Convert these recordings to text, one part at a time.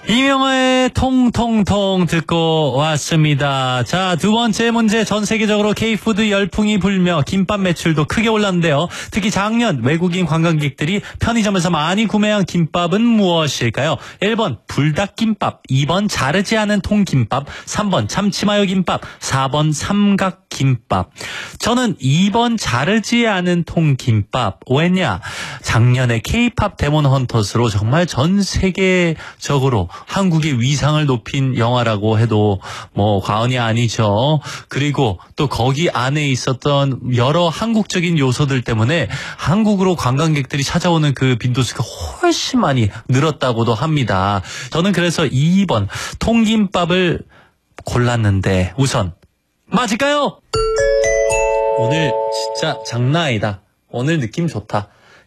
이명화의 통통통 듣고 왔습니다. 자, 두 번째 문제. 전 세계적으로 K푸드 열풍이 불며 김밥 매출도 크게 올랐는데요. 특히 작년 외국인 관광객들이 편의점에서 많이 구매한 김밥은 무엇일까요? 1번 불닭김밥, 2번 자르지 않은 통김밥, 3번 참치마요 김밥, 4번 삼각김밥. 저는 2번 자르지 않은 통김밥. 왜냐? 작년에 K-팝 데몬 헌터스로 정말 전 세계적으로 한국의 위상을 높인 영화라고 해도 뭐 과언이 아니죠. 그리고 또 거기 안에 있었던 여러 한국적인 요소들 때문에 한국으로 관광객들이 찾아오는 그 빈도수가 훨씬 많이 늘었다고도 합니다. 저는 그래서 2번 통김밥을 골랐는데 우선 맞을까요? 오늘 진짜 장난 아니다. 오늘 느낌 좋다.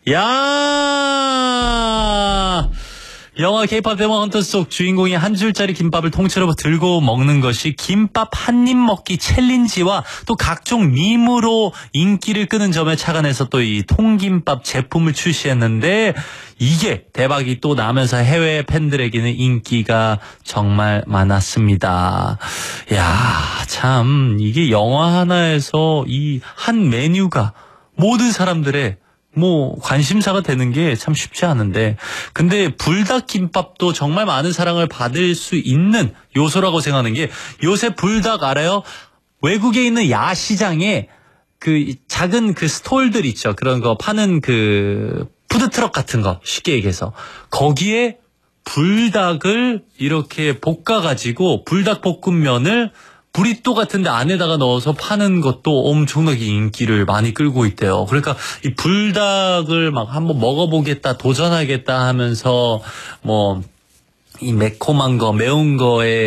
야! 영화 K-팝 데몬 헌터스 속 주인공이 한 줄짜리 김밥을 통째로 들고 먹는 것이 김밥 한 입 먹기 챌린지와 또 각종 밈으로 인기를 끄는 점에 착안해서 또 이 통김밥 제품을 출시했는데 이게 대박이 또 나면서 해외 팬들에게는 인기가 정말 많았습니다. 야, 참 이게 영화 하나에서 이 한 메뉴가 모든 사람들의 관심사가 되는 게 참 쉽지 않은데, 근데 불닭김밥도 정말 많은 사랑을 받을 수 있는 요소라고 생각하는 게, 요새 불닭 알아요? 외국에 있는 야시장에 그 작은 그 스톨들 있죠. 그런 거 파는 그 푸드트럭 같은 거, 쉽게 얘기해서. 거기에 불닭을 이렇게 볶아가지고 불닭볶음면을 브리또 같은데 안에다가 넣어서 파는 것도 엄청나게 인기를 많이 끌고 있대요. 그러니까 이 불닭을 막 한번 먹어보겠다, 도전하겠다 하면서 이 매콤한 거, 매운 거에